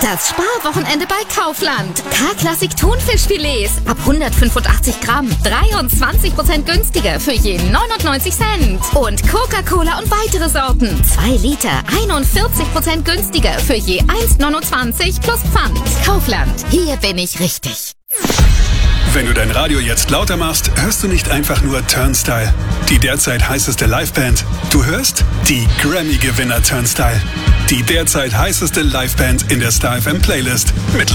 Das Sparwochenende bei Kaufland. K-Klassik Thunfischfilets ab 185 Gramm. 23% günstiger für je 99 Cent. Und Coca-Cola und weitere Sorten. 2 Liter, 41% günstiger für je 1,29 plus Pfand. Kaufland, hier bin ich richtig. Wenn du dein Radio jetzt lauter machst, hörst du nicht einfach nur Turnstile, die derzeit heißeste Liveband. Du hörst die Grammy-Gewinner Turnstile, die derzeit heißeste Liveband in der Star FM Playlist mit